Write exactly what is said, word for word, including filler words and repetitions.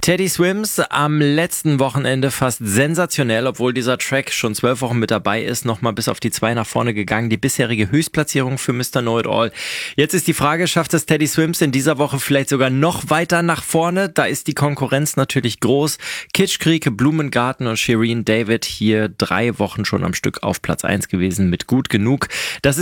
Teddy Swims am letzten Wochenende fast sensationell, obwohl dieser Track schon zwölf Wochen mit dabei ist, nochmal bis auf die zwei nach vorne gegangen. Die bisherige Höchstplatzierung für Mister Know-It-All. Jetzt ist die Frage, schafft es Teddy Swims in dieser Woche vielleicht sogar noch weiter nach vorne? Da ist die Konkurrenz natürlich groß. Kitschkrieg, Blumengarten und Shirin David hier drei Wochen schon am Stück auf Platz eins gewesen mit Gut genug. Das ist